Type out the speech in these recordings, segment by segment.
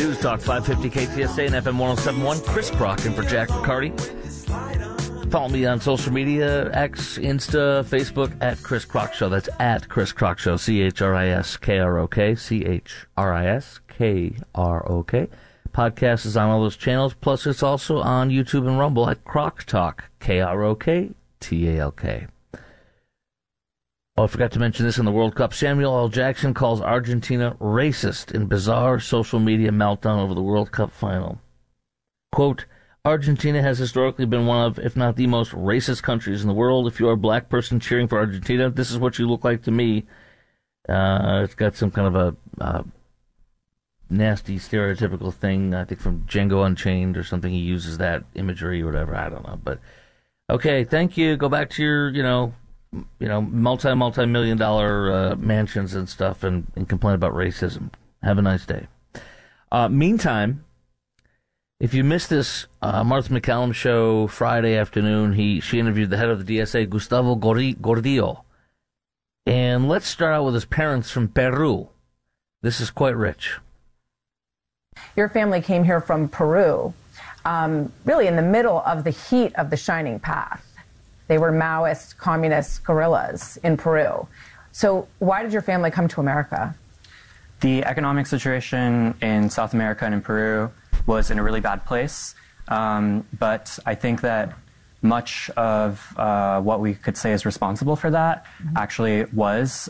News Talk 550 KTSA and FM 1071. Chris Crock in for Jack Riccardi. Follow me on social media, X, Insta, Facebook, at Chris Crock Show. That's at Chris Crock Show, CHRISKROK, CHRISKROK. Podcast is on all those channels, plus it's also on YouTube and Rumble at Crock Talk, KROKTALK. Oh, I forgot to mention this in the World Cup. Samuel L. Jackson calls Argentina racist in bizarre social media meltdown over the World Cup final. Quote, Argentina has historically been one of, if not the most racist countries in the world. If you're a black person cheering for Argentina, this is what you look like to me. It's got some kind of a nasty, stereotypical thing, I think from Django Unchained or something. He uses that imagery or whatever. I don't know. But, okay, thank you. Go back to your, multi-million dollar mansions and stuff and complain about racism. Have a nice day. Meantime, if you missed this Martha McCallum show Friday afternoon, she interviewed the head of the DSA, Gustavo Gordillo. And let's start out with his parents from Peru. This is quite rich. Your family came here from Peru, really in the middle of the heat of the Shining Path. They were Maoist, communist guerrillas in Peru. So why did your family come to America? The economic situation in South America and in Peru was in a really bad place. But I think that much of what we could say is responsible for that actually was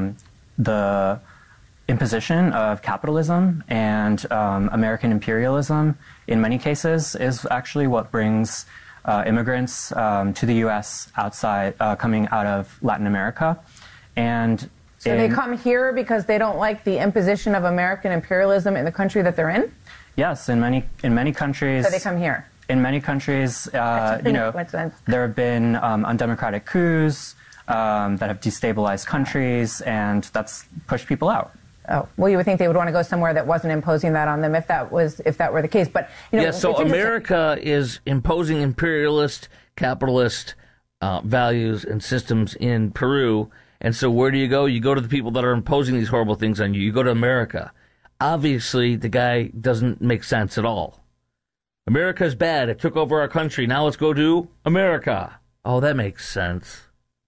the imposition of capitalism, and American imperialism in many cases is actually what brings immigrants to the U.S. coming out of Latin America. And so they come here because they don't like the imposition of American imperialism in the country that they're in? Yes, in many countries. So they come here. In many countries, there have been undemocratic coups that have destabilized countries, and that's pushed people out. Oh, well, you would think they would want to go somewhere that wasn't imposing that on them if that were the case. But so America is imposing imperialist, capitalist values and systems in Peru. And so where do you go? You go to the people that are imposing these horrible things on you. You go to America. Obviously, the guy doesn't make sense at all. America's bad. It took over our country. Now let's go to America. Oh, that makes sense.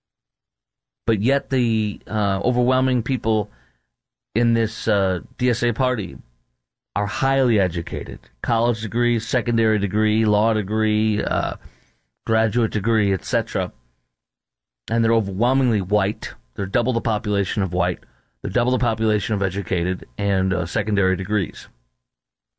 But yet the overwhelming people in this DSA party are highly educated. College degree, secondary degree, law degree, graduate degree, etc. And they're overwhelmingly white. They're double the population of white. They're double the population of educated and secondary degrees.